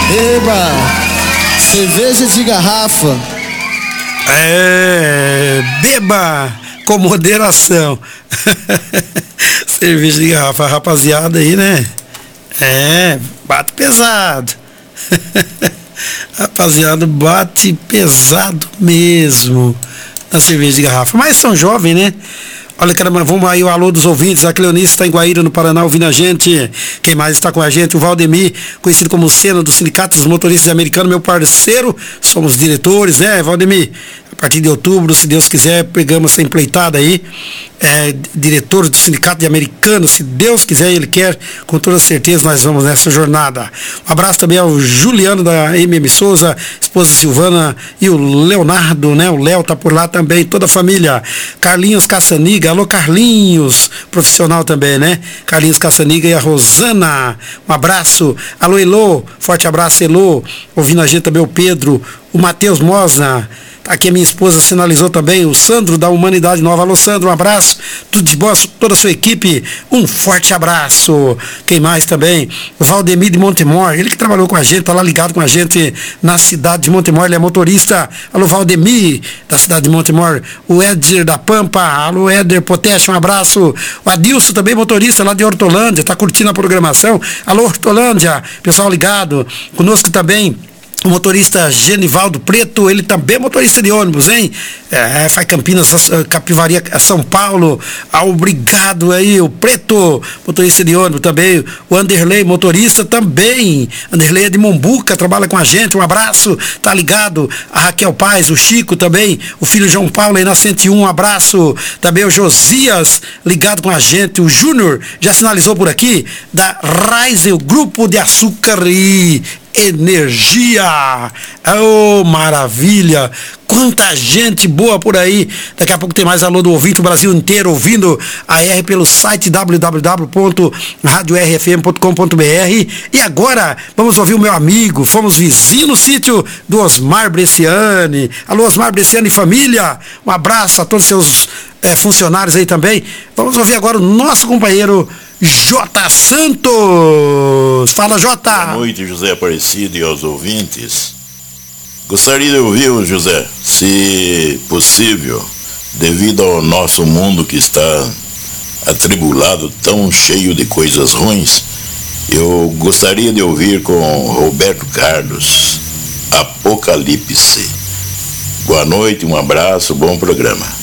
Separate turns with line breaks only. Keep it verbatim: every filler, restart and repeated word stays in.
Eba! Cerveja de garrafa.
É, beba com moderação. Cerveja de garrafa, rapaziada aí, né? É, bate pesado. Rapaziada, bate pesado mesmo na cerveja de garrafa. Mas são jovens, né? Olha, caramba, vamos aí, o alô dos ouvintes. A Cleonice está em Guaíra, no Paraná, ouvindo a gente. Quem mais está com a gente? O Valdemir, conhecido como Sena, do Sindicato dos Motoristas Americanos, meu parceiro. Somos diretores, né, Valdemir? A partir de outubro, se Deus quiser, pegamos essa empleitada aí. É, diretor do Sindicato de Americanos, se Deus quiser e Ele quer, com toda certeza nós vamos nessa jornada. Um abraço também ao Juliano da M M Souza, esposa Silvana, e o Leonardo, né? O Léo tá por lá também, toda a família. Carlinhos Caçaniga, alô Carlinhos, profissional também, né? Carlinhos Caçaniga e a Rosana, um abraço. Alô Elô, forte abraço Elô, ouvindo a gente também o Pedro, o Matheus Mosna. Aqui a minha esposa sinalizou também, o Sandro da Humanidade Nova. Alô Sandro, um abraço, tudo de bom, toda a sua equipe, um forte abraço. Quem mais também? O Valdemir de Montemor, ele que trabalhou com a gente, tá lá ligado com a gente na cidade de Montemor, ele é motorista. Alô Valdemir, da cidade de Montemor. O Éder da Pampa, alô Éder Poteste, um abraço. O Adilson também, motorista lá de Hortolândia, tá curtindo a programação. Alô Hortolândia, pessoal ligado, conosco também. O motorista Genivaldo Preto, ele também é motorista de ônibus, hein? É, faz Campinas, Capivaria, São Paulo. Ah, obrigado aí, o Preto, motorista de ônibus também. O Anderley, motorista também. Anderley é de Mombuca, trabalha com a gente, um abraço, tá ligado? A Raquel Paz, o Chico também, o filho João Paulo aí na cento e um, um abraço. Também o Josias, ligado com a gente. O Júnior, já sinalizou por aqui, da Raize, o Grupo de Açúcar e Energia. Oh, maravilha, quanta gente boa por aí. Daqui a pouco tem mais alô do ouvinte, o Brasil inteiro ouvindo a R pelo site w w w ponto rádio r f m ponto com ponto b r. E agora vamos ouvir o meu amigo, fomos vizinho no sítio do Osmar Bresciani. Alô Osmar Bresciani e família, um abraço a todos os seus é, funcionários aí também. Vamos ouvir agora o nosso companheiro J. Santos. Fala, Jota.
Boa noite, José Aparecido, e aos ouvintes. Gostaria de ouvir, José, se possível, devido ao nosso mundo que está atribulado, tão cheio de coisas ruins, eu gostaria de ouvir com Roberto Carlos, Apocalipse. Boa noite, um abraço, bom programa.